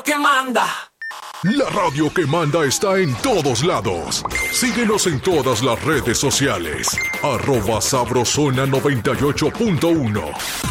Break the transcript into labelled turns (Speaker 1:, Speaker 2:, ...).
Speaker 1: radio que manda.
Speaker 2: La radio que manda está en todos lados. Síguenos en todas las redes sociales. @Sabrosona98.1.